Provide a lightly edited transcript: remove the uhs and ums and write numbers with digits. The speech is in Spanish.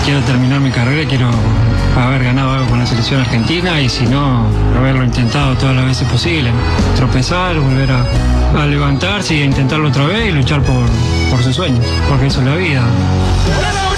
quiero terminar mi carrera, quiero haber ganado algo con la selección argentina y si no, haberlo intentado todas las veces posible. Tropezar, volver a levantarse y a intentarlo otra vez y luchar por sus sueños, porque eso es la vida.